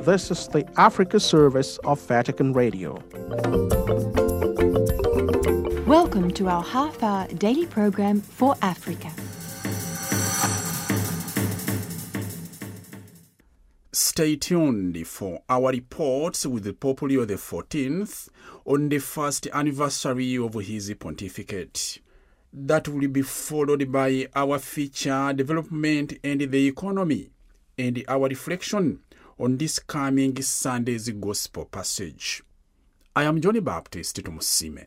This is the Africa service of Vatican Radio. Welcome to our half-hour daily program for Africa. Stay tuned for our reports with Pope Leo XIV on the first anniversary of his pontificate. That will be followed by our feature Development and the Economy and our reflection on this coming Sunday's Gospel passage. I am Johnny Baptist Tumusime.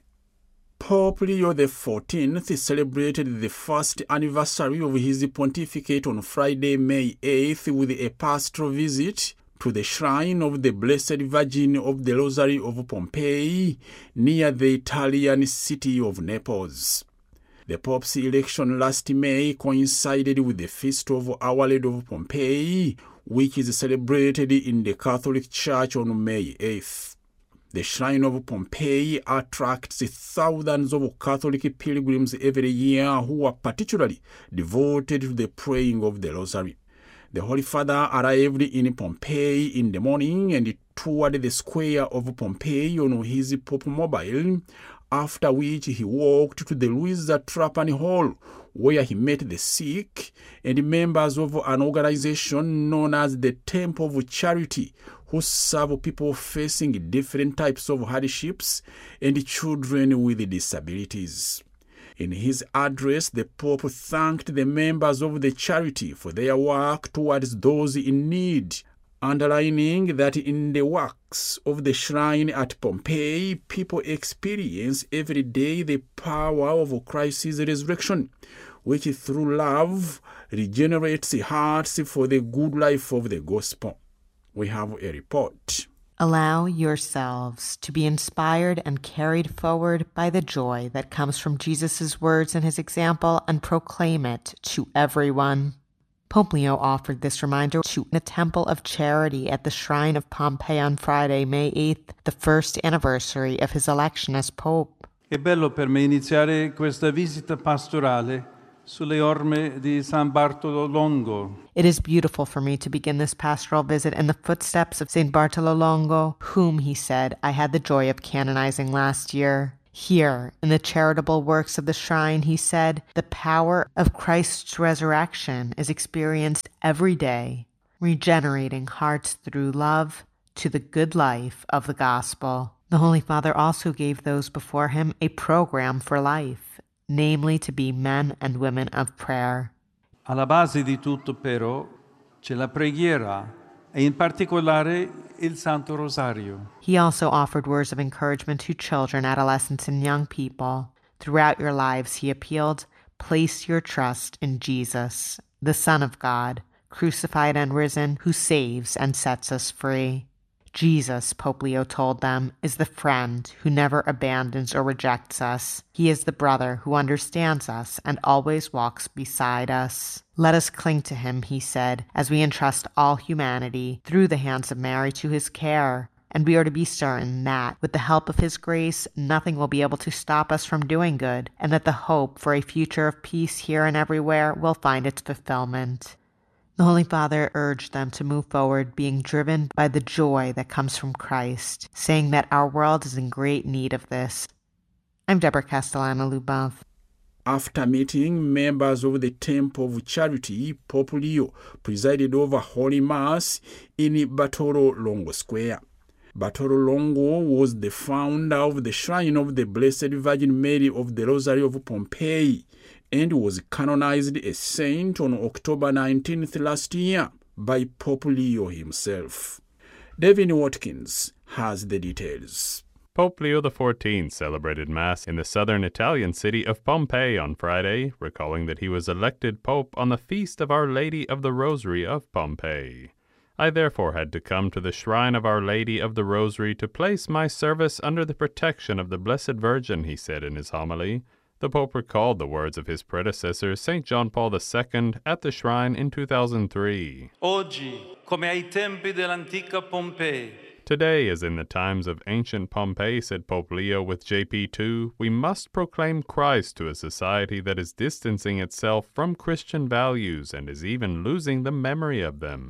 Pope Leo XIV celebrated the first anniversary of his pontificate on Friday, May 8th with a pastoral visit to the shrine of the Blessed Virgin of the Rosary of Pompeii near the Italian city of Naples. The Pope's election last May coincided with the feast of Our Lady of Pompeii, which is celebrated in the Catholic Church on May 8th. The Shrine of Pompeii attracts thousands of Catholic pilgrims every year who are particularly devoted to the praying of the Rosary. The Holy Father arrived in Pompeii in the morning and toured the square of Pompeii on his Popemobile, after which he walked to the Luisa Trapani Hall, where he met the sick and members of an organization known as the Temple of Charity, who serve people facing different types of hardships and children with disabilities. In his address, the Pope thanked the members of the charity for their work towards those in need, underlining that in the works of the shrine at Pompeii, people experience every day the power of Christ's resurrection, which through love regenerates hearts for the good life of the gospel. We have a report. Allow yourselves to be inspired and carried forward by the joy that comes from Jesus' words and his example, and proclaim it to everyone. Pope Leo offered this reminder to the Temple of Charity at the Shrine of Pompeii on Friday, May 8th, the first anniversary of his election as Pope. È bello per me iniziare questa visita pastorale sulle orme di San Bartolo Longo. It is beautiful for me to begin this pastoral visit in the footsteps of St. Bartolo Longo, whom, he said, I had the joy of canonizing last year. Here, in the charitable works of the shrine, he said, the power of Christ's resurrection is experienced every day, regenerating hearts through love to the good life of the gospel. The Holy Father also gave those before him a program for life, namely to be men and women of prayer. Alla base di tutto, però, c'è la preghiera, e in particolare il Santo Rosario. He also offered words of encouragement to children, adolescents, and young people. Throughout your lives, he appealed, place your trust in Jesus, the Son of God, crucified and risen, who saves and sets us free. Jesus, Pope Leo told them, is the friend who never abandons or rejects us. He is the brother who understands us and always walks beside us. Let us cling to him, he said, as we entrust all humanity through the hands of Mary to his care. And we are to be certain that, with the help of his grace, nothing will be able to stop us from doing good, and that the hope for a future of peace here and everywhere will find its fulfillment. The Holy Father urged them to move forward, being driven by the joy that comes from Christ, saying that our world is in great need of this. I'm Deborah Castellano-Lubov. After meeting members of the Temple of Charity, Pope Leo presided over Holy Mass in Bartolo Longo Square. Bartolo Longo was the founder of the Shrine of the Blessed Virgin Mary of the Rosary of Pompeii, and was canonized a saint on October 19th last year by Pope Leo himself. David Watkins has the details. Pope Leo XIV celebrated Mass in the southern Italian city of Pompeii on Friday, recalling that he was elected Pope on the feast of Our Lady of the Rosary of Pompeii. I therefore had to come to the shrine of Our Lady of the Rosary to place my service under the protection of the Blessed Virgin, he said in his homily. The Pope recalled the words of his predecessor, St. John Paul II, at the shrine in 2003. Oggi, come ai tempi dell'antica Pompeii. Today, as in the times of ancient Pompeii, said Pope Leo with JP2, we must proclaim Christ to a society that is distancing itself from Christian values and is even losing the memory of them.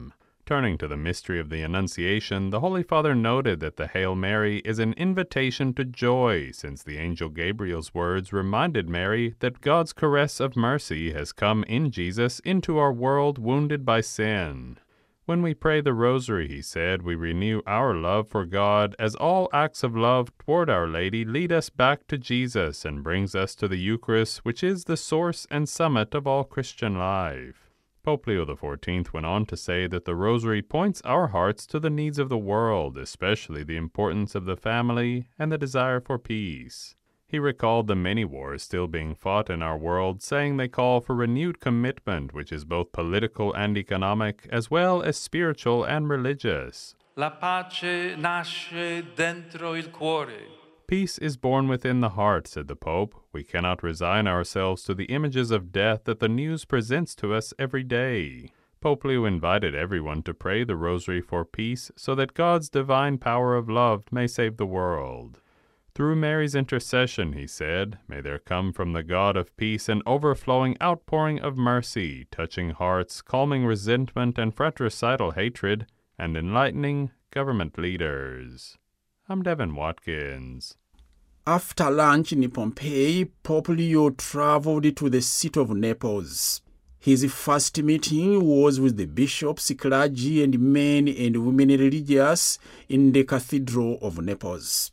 Turning to the mystery of the Annunciation, the Holy Father noted that the Hail Mary is an invitation to joy, since the angel Gabriel's words reminded Mary that God's caress of mercy has come in Jesus into our world wounded by sin. When we pray the Rosary, he said, we renew our love for God, as all acts of love toward Our Lady lead us back to Jesus and brings us to the Eucharist, which is the source and summit of all Christian life. Pope Leo XIV went on to say that the Rosary points our hearts to the needs of the world, especially the importance of the family and the desire for peace. He recalled the many wars still being fought in our world, saying they call for renewed commitment, which is both political and economic, as well as spiritual and religious. La pace nasce dentro il cuore. Peace is born within the heart, said the Pope. We cannot resign ourselves to the images of death that the news presents to us every day. Pope Leo invited everyone to pray the Rosary for peace so that God's divine power of love may save the world. Through Mary's intercession, he said, may there come from the God of peace an overflowing outpouring of mercy, touching hearts, calming resentment and fratricidal hatred, and enlightening government leaders. I'm Devin Watkins. After lunch in Pompeii, Pope Leo traveled to the city of Naples. His first meeting was with the bishops, clergy, and men and women religious in the Cathedral of Naples.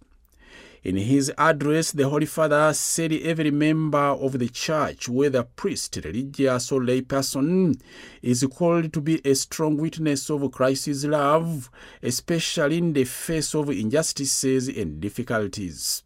In his address, the Holy Father said every member of the Church, whether priest, religious, or lay person, is called to be a strong witness of Christ's love, especially in the face of injustices and difficulties.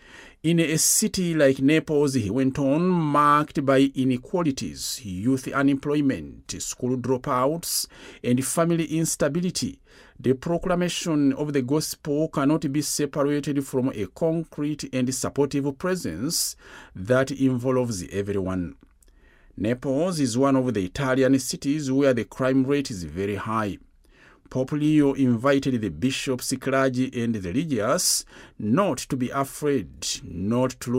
In a city like Naples, he went on, marked by inequalities, youth unemployment, school dropouts, and family instability, the proclamation of the gospel cannot be separated from a concrete and supportive presence that involves everyone. Naples is one of the Italian cities where the crime rate is very high. Pope Leo invited the bishops, clergy, and the religious not to be afraid, not to lose